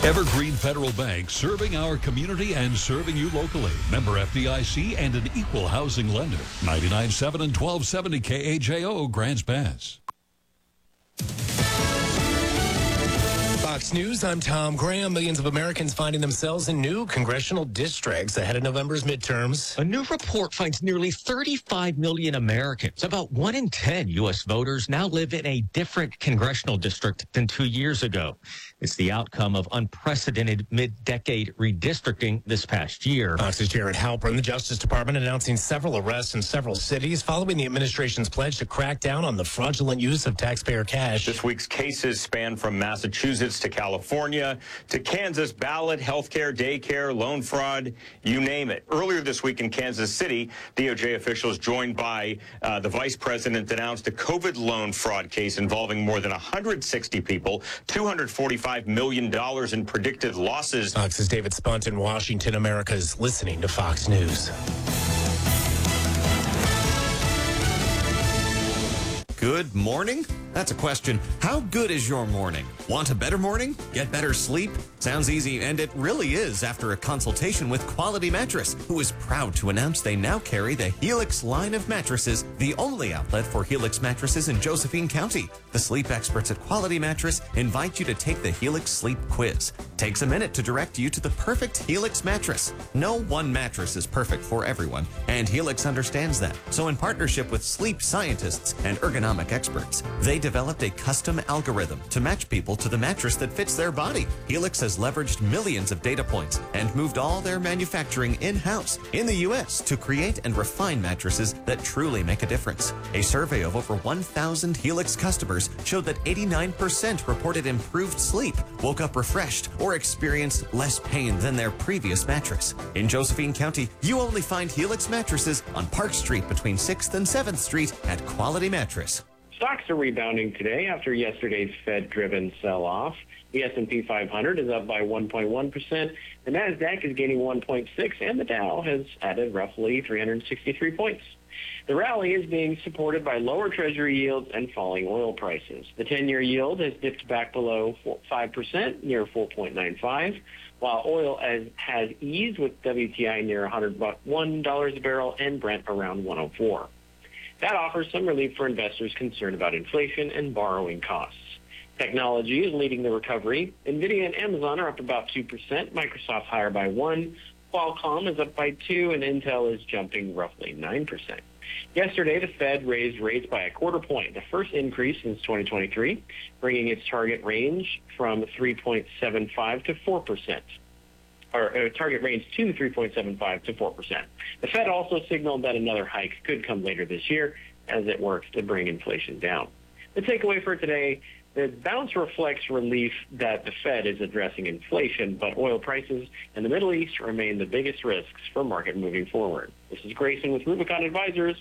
Evergreen Federal Bank, serving our community and serving you locally. Member FDIC and an equal housing lender. 99.7 and 1270 KAJO, Grants Pass. Fox News, I'm Tom Graham. Millions of Americans finding themselves in new congressional districts ahead of November's midterms. A new report finds nearly 35 million Americans, about 1 in 10 U.S. voters, now live in a different congressional district than 2 years ago. It's the outcome of unprecedented mid-decade redistricting this past year. Fox's Jared Halpern, the Justice Department announcing several arrests in several cities following the administration's pledge to crack down on the fraudulent use of taxpayer cash. This week's cases span from Massachusetts to California to Kansas. Ballot, healthcare, daycare, loan fraud, you name it. Earlier this week in Kansas City, DOJ officials joined by the vice president announced a COVID loan fraud case involving more than 160 people, $245 million in predicted losses. Fox's David Spunt in Washington. America's listening to Fox News. Good morning? That's a question. How good is your morning? Want a better morning? Get better sleep? Sounds easy, and it really is after a consultation with Quality Mattress, who is proud to announce they now carry the Helix line of mattresses, the only outlet for Helix mattresses in Josephine County. The sleep experts at Quality Mattress invite you to take the Helix Sleep Quiz. Takes a minute to direct you to the perfect Helix mattress. No one mattress is perfect for everyone, and Helix understands that. So in partnership with sleep scientists and ergonomic experts, they developed a custom algorithm to match people to the mattress that fits their body. Helix has leveraged millions of data points and moved all their manufacturing in-house in the U.S. to create and refine mattresses that truly make a difference. A survey of over 1,000 Helix customers showed that 89% reported improved sleep, woke up refreshed, or experienced less pain than their previous mattress. In Josephine County, you only find Helix mattresses on Park Street between 6th and 7th Street at Quality Mattress. Stocks are rebounding today after yesterday's Fed-driven sell-off. The S&P 500 is up by 1.1%. The NASDAQ is gaining 1.6%, and the Dow has added roughly 363 points. The rally is being supported by lower Treasury yields and falling oil prices. The 10-year yield has dipped back below 5%, near 4.95%, while oil has eased with WTI near $101 a barrel and Brent around 104. That offers some relief for investors concerned about inflation and borrowing costs. Technology is leading the recovery. NVIDIA and Amazon are up about 2%, Microsoft higher by 1%, Qualcomm is up by 2%, and Intel is jumping roughly 9%. Yesterday, the Fed raised rates by a quarter point, the first increase since 2023, bringing its target range from 3.75 to 4%. Or target range to 3.75 to 4%. The Fed also signaled that another hike could come later this year as it works to bring inflation down. The takeaway for today, the bounce reflects relief that the Fed is addressing inflation, but oil prices in the Middle East remain the biggest risks for market moving forward. This is Grayson with Rubicon Advisors,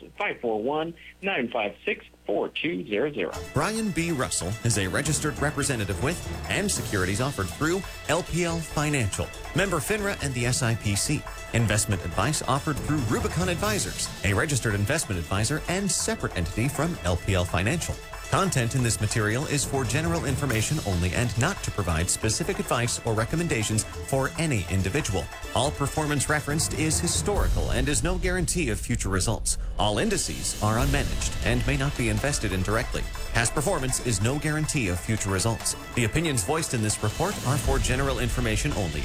541-956-4200. Brian B. Russell is a registered representative with and securities offered through LPL Financial, member FINRA and the SIPC. Investment advice offered through Rubicon Advisors, a registered investment advisor and separate entity from LPL Financial. Content in this material is for general information only and not to provide specific advice or recommendations for any individual. All performance referenced is historical and is no guarantee of future results. All indices are unmanaged and may not be invested in directly. Past performance is no guarantee of future results. The opinions voiced in this report are for general information only